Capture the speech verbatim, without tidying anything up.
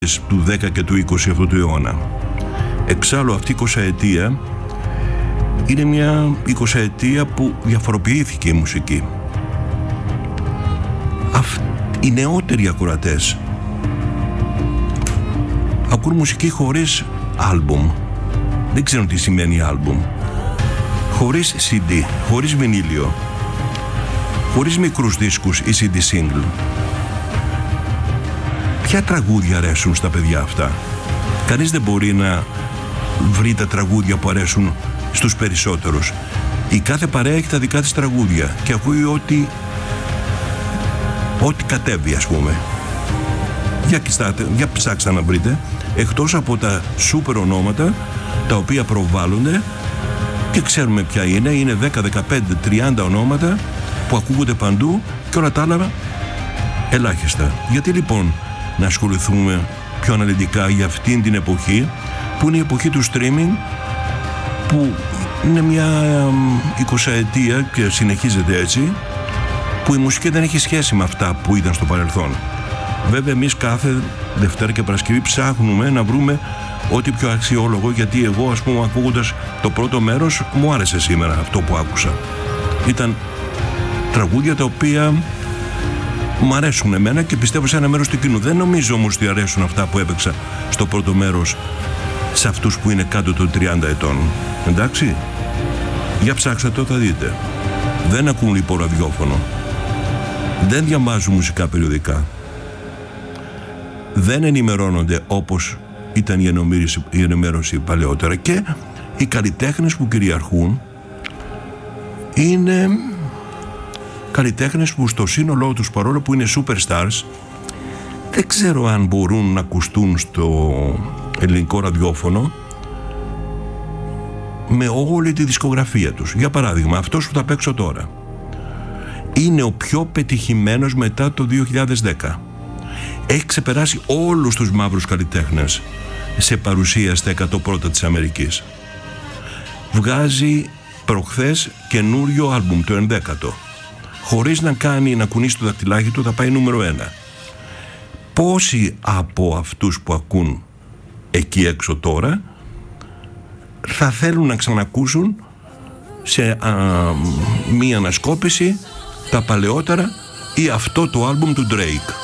του δέκα και του είκοσι αυτού του αιώνα. Εξάλλου αυτή η εικοσαετία είναι μια εικοσαετία που διαφοροποιήθηκε η μουσική. Αυτοί, οι νεότεροι ακροατές ακούν μουσική χωρίς άλμπουμ. Δεν ξέρουν τι σημαίνει άλμπουμ. Χωρίς σι ντι, χωρίς βινίλιο, χωρίς μικρούς δίσκους ή σι ντι single. Ποια τραγούδια αρέσουν στα παιδιά αυτά? Κανείς δεν μπορεί να βρει τα τραγούδια που αρέσουν στους περισσότερους. Η κάθε παρέα έχει τα δικά της τραγούδια και ακούει ό,τι ό,τι κατέβει, ας πούμε. Για κοιτάτε, για ψάξτε να βρείτε, εκτός από τα σούπερ ονόματα τα οποία προβάλλονται και ξέρουμε ποια είναι, είναι δέκα, δεκαπέντε, τριάντα ονόματα που ακούγονται παντού και όλα τα άλλα ελάχιστα. Γιατί λοιπόν να ασχοληθούμε πιο αναλυτικά για αυτήν την εποχή που είναι η εποχή του streaming, που είναι μια εικοσαετία και συνεχίζεται έτσι, που η μουσική δεν έχει σχέση με αυτά που ήταν στο παρελθόν. Βέβαια εμείς κάθε Δευτέρα και Παρασκευή ψάχνουμε να βρούμε ό,τι πιο αξιόλογο, γιατί εγώ, ας πούμε, ακούγοντας το πρώτο μέρος, μου άρεσε σήμερα αυτό που άκουσα. Ήταν τραγούδια τα οποία μου αρέσουν εμένα και πιστεύω σε ένα μέρος του κοινού. Δεν νομίζω όμως ότι αρέσουν αυτά που έπαιξα στο πρώτο μέρος σε αυτούς που είναι κάτω των τριάντα ετών. Εντάξει, για ψάξτε το, θα δείτε. Δεν ακούν λοιπόν ραδιόφωνο, δεν διαβάζουν μουσικά περιοδικά, δεν ενημερώνονται όπως ήταν η ενημέρωση, η ενημέρωση παλαιότερα, και οι καλλιτέχνες που κυριαρχούν είναι καλλιτέχνες που στο σύνολό τους, παρόλο που είναι superstars, δεν ξέρω αν μπορούν να ακουστούν στο ελληνικό ραδιόφωνο με όλη τη δισκογραφία τους. Για παράδειγμα, αυτός που θα παίξω τώρα είναι ο πιο πετυχημένος μετά το δύο χιλιάδες δέκα. Έχει ξεπεράσει όλους τους μαύρους καλλιτέχνες σε παρουσία στα εκατό πρώτα της Αμερικής. Βγάζει προχθές καινούριο άλμπουμ, το ενδέκατο. Χωρίς να κάνει, να κουνήσει το δακτυλάκι του, θα πάει νούμερο ένα. Πόσοι από αυτούς που ακούν εκεί έξω τώρα θα θέλουν να ξανακούσουν σε α, μία ανασκόπηση τα παλαιότερα ή αυτό το άλμπουμ του Drake?